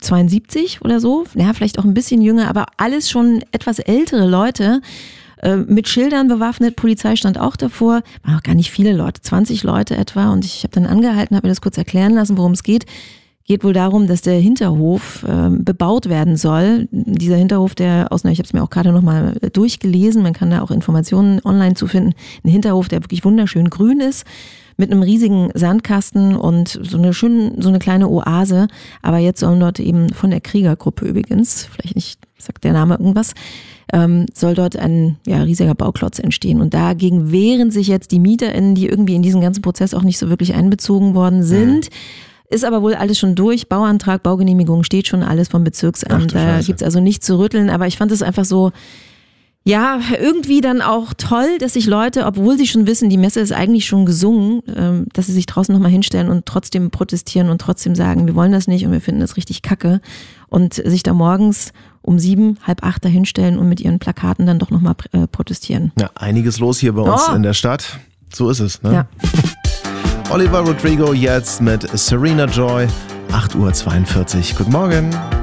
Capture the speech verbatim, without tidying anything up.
zweiundsiebzig oder so, ja, vielleicht auch ein bisschen jünger, aber alles schon etwas ältere Leute, äh, mit Schildern bewaffnet, Polizei stand auch davor, waren auch gar nicht viele Leute, zwanzig Leute etwa und ich habe dann angehalten, habe mir das kurz erklären lassen, worum es geht. Geht wohl darum, dass der Hinterhof äh, bebaut werden soll. Dieser Hinterhof, der aus, ich habe es mir auch gerade nochmal durchgelesen, man kann da auch Informationen online zu finden, ein Hinterhof, der wirklich wunderschön grün ist, mit einem riesigen Sandkasten und so eine schöne, so eine kleine Oase. Aber jetzt sollen dort eben von der Kriegergruppe übrigens, vielleicht nicht, sagt der Name irgendwas, ähm, soll dort ein ja, riesiger Bauklotz entstehen. Und dagegen wehren sich jetzt die MieterInnen, die irgendwie in diesen ganzen Prozess auch nicht so wirklich einbezogen worden sind. Mhm. Ist aber wohl alles schon durch. Bauantrag, Baugenehmigung steht schon alles vom Bezirksamt. Da gibt's also nichts zu rütteln. Aber ich fand es einfach so, ja, irgendwie dann auch toll, dass sich Leute, obwohl sie schon wissen, die Messe ist eigentlich schon gesungen, dass sie sich draußen nochmal hinstellen und trotzdem protestieren und trotzdem sagen, wir wollen das nicht und wir finden das richtig kacke. Und sich da morgens um sieben, halb acht da hinstellen und mit ihren Plakaten dann doch nochmal protestieren. Ja, einiges los hier bei uns oh. in der Stadt. So ist es, ne? Ja. Olivia Rodrigo jetzt mit Serena Joy, acht Uhr zweiundvierzig. Guten Morgen.